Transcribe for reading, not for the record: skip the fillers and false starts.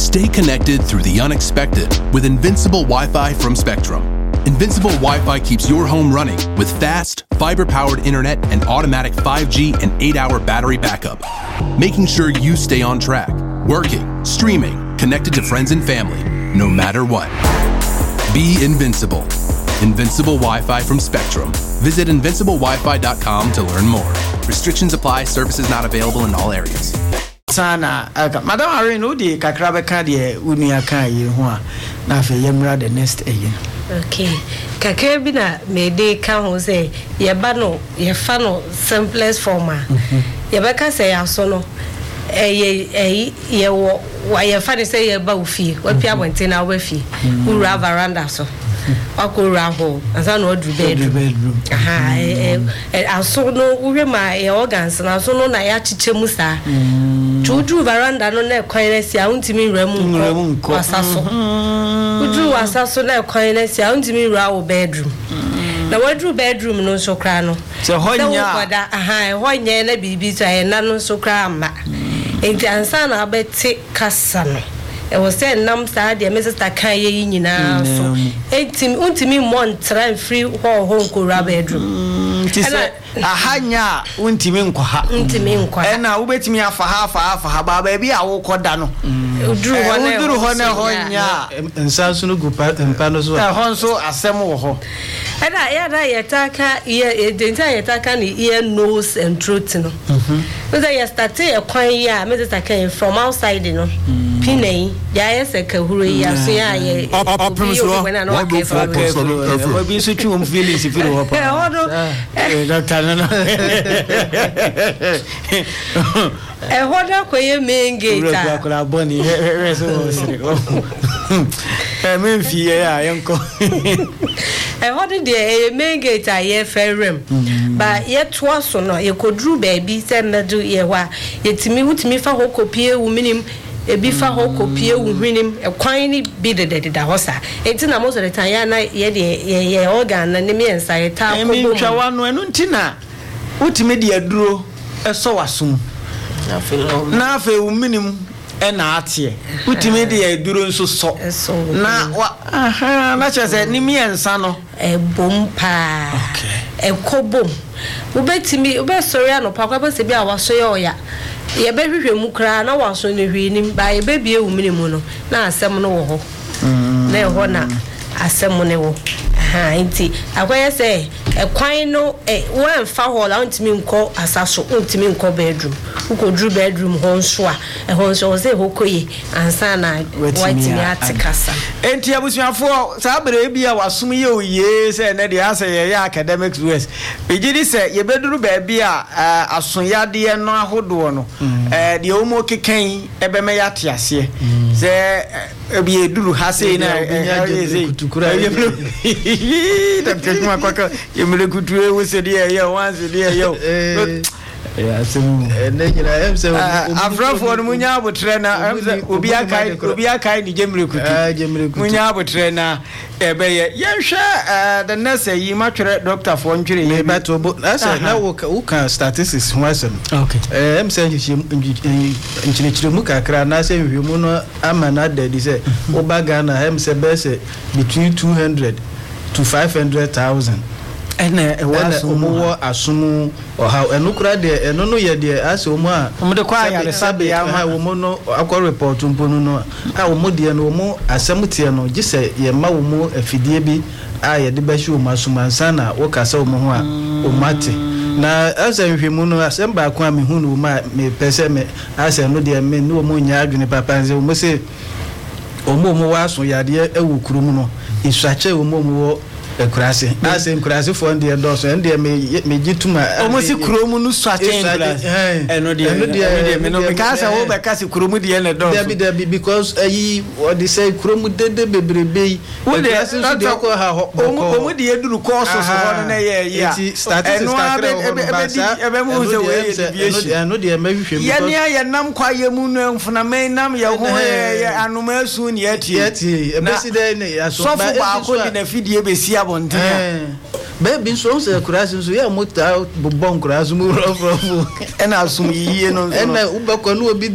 Stay connected through the unexpected with Invincible Wi-Fi from Spectrum. Invincible Wi-Fi keeps your home running with fast, fiber-powered internet and automatic 5G and 8-hour battery backup, making sure you stay on track, working, streaming, connected to friends and family, no matter what. Be invincible. Invincible Wi-Fi from Spectrum. Visit invinciblewifi.com to learn more. Restrictions apply. Services not available in all areas. Sana Madam Irene Udi kakrabe kadi unia kan yi ho a na fe yemra the next again. Okay. Kakra bi na me dey kan ho say ye ba no ye fa no simplest form a. Ye be ka say aso no ye wo wa ye fa de say ye ba ofie. Wa pia bonte na wa fie. Ura veranda so. Akura ho asa no do bedroom. Aha aso no uwe ma ye organs na so no na ya chiche mu sa. Udu veranda no na kwainesia untimi nramu nko asaso udu asaso na kwainesia untimi nra wo bedroom na wadru bedroom no so kra no se honya aha honya na bibi so aye na no so kra ma enti ansa na abeti kasa no e wo se nam sa de me sister kan ye nyina so enti untimi montra free ho nko ra bedroom Tise ahanya untimi nkwa na ubetimi afa ha ba bia wo koda no uduru ho na honya nsanso no gupa empano so ho nso asem wo ho ya yetaka ye denta yetaka ni ear nose and throat no because I started a kwan ya me start from outside no pinai ya se ka huru ya so ya ye we be so twu feelings if you hope doctor no hoda koye main gate a kola boni memfi ya yanko hoda de main gate a ye ferrem ba ye toa so no ye kodru baabi se medu ye wa yetimi wutimi fa hokopie wu minim ebi fa hokopie wu hwinim ekwan ni bi de hosa enti na mo so de tan ya na ye de ye organ na ne me ensa ye ta ko twa wano enu ntina wutimi de aduro eso wasum na fe wu minim na atie wutimi de aduro nso so na aha na chese ni me ensa no bompa ekobom ubetimi ubesori anopa kwa be se bi awaso ye oya ye be hwehwe mu kra na waso ne hwenim ba ye be bie wu minimu no na asem no wo ho na e ho na asem ne wo ha nti akwaya se ekwan no wan fa ho la ntimi nko asaso ntimi nko bedroom uko drew bedroom ho nso a ho nso ze hokoye ansa na watimi atikasa enti abusuafo sa bere bia wasum ye oye se na de asa ye academics west bigidi se ye beduru ba bia asonyade no ahodo no de omo keken ebe me yate ase se ebi eduru ha se na kutukura takuma kwaka yemle kutuwe wosedi ye wanze de ye asem engira emse afrafo no munya abotre na obi akai ni gemre kutu munya abotre na ebe ye yenhwe the nurse yi matwere doctor for ntwere ye beto asa na wo ka statistics ho asem okay emse nchinichire mu kakra na se hwemu no amana dadi se obaga na emse bese between 200 to 500,000 ene omo asumu oha enukura de eno no ye de ase omo a omo de kwa ya sabe ya ma omo no akọ report mponu no a omo de no omo asamtie no gise ye ma omo afidie bi a ye de bashi omo asumansa na wo kasa omo ho a omate na ase nhwemu no asem ba kwa me hu no ma me pese me ase no de me no omo nya adwene papa nze omo se omo wa so yade ewukuru mu no isuache omo ekurase ase ekurase for ndie doso ndie me gituma omosi kromu nu swache eno de me no because wo be kasi kromu de na doso there because ayi what they say kromu de bebrebe ekurase so de ko ha omo de eduru course so ho na ye statistics kakra ebe mu se we eno de me hwehwe ye ne ye nam kwa ye mu no mfuna me nam ye ho ye anoma su ne atie ebesi de ne aso ba ko de na fidie besi baby so se kurasi so ya mota bobon kurasi mu rofu ena asum yiye no ena ubakọ no obi